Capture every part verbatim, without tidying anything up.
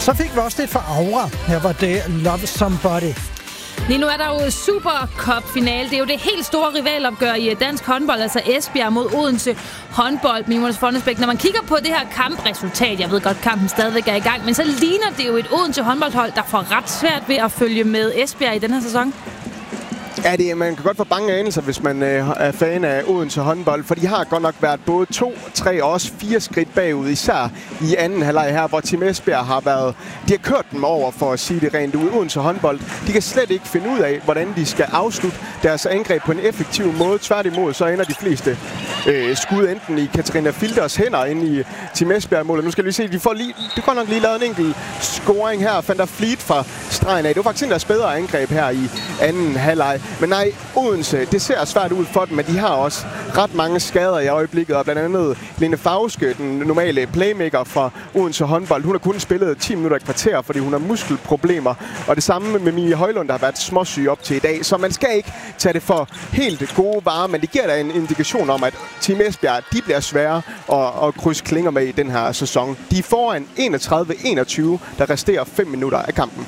Så fik vi også lidt fra Aura. Her var det Love Somebody. Lige nu er der jo Supercup-finale. Det er jo det helt store rivalopgør i dansk håndbold, altså Esbjerg mod Odense håndbold. Mimonas Fonnesbæk. Når man kigger på det her kampresultat, jeg ved godt, kampen stadigvæk er i gang, men så ligner det jo et Odense håndboldhold, der får ret svært ved at følge med Esbjerg i den her sæson. Ja, det, man kan godt få bange anelser, hvis man øh, er fan af Odense håndbold, for de har godt nok været både to, tre og også fire skridt bagud, især i anden halvleg her, hvor Team Esbjerg har været, de har kørt dem over, for at sige det rent ud. Odense håndbold, de kan slet ikke finde ud af, hvordan de skal afslutte deres angreb på en effektiv måde. Tværtimod, så ender de fleste øh, skud enten i Katarina Filders hænder inde i Team Esbjerg-målet. Nu skal vi se, de får lige, de har nok lige lavet en enkelt scoring her, Van der Vliet fra stregen af. Det var faktisk en deres bedre angreb her i anden halvleg. Men nej, Odense, det ser svært ud for dem, men de har også ret mange skader i øjeblikket, og blandt andet Lene Fauske, den normale playmaker fra Odense håndbold. Hun har kun spillet ti minutter i kvarter, fordi hun har muskelproblemer, og det samme med Mie Højlund, der har været småsyg op til i dag. Så man skal ikke tage det for helt gode varer, men det giver da en indikation om, at Team Esbjerg, de bliver svære at, at krydse klinger med i den her sæson. De er foran enogtredive enogtyve, der resterer fem minutter af kampen.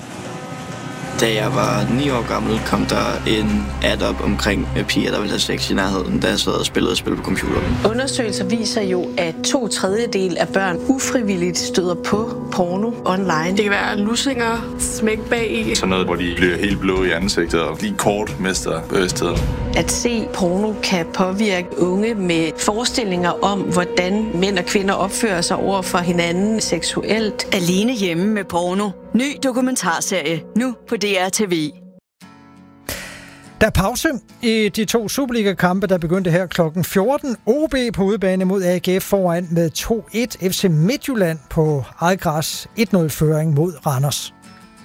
Da jeg var ni år gammel, kom der en ad-up omkring piger, der ville have sex i nærheden, da jeg sad og spillede spil på computeren. Undersøgelser viser jo, at to tredjedel af børn ufrivilligt støder på porno online. Det kan være lussinger, smæk bag i. Sådan noget, hvor de bliver helt blå i ansigtet og lige kort mister bevidstheden. At se porno kan påvirke unge med forestillinger om, hvordan mænd og kvinder opfører sig over for hinanden seksuelt. Alene hjemme med porno. Ny dokumentarserie, nu på D R T V. Der er pause i de to Superliga-kampe, der begyndte her klokken fjorten. O B på udebane mod A G F foran med to et. F C Midtjylland på eget græs et nul-føring mod Randers.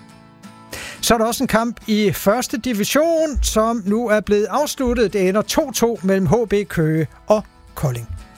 Så er der også en kamp i første division, som nu er blevet afsluttet. Det ender to to mellem H B Køge og Kolding.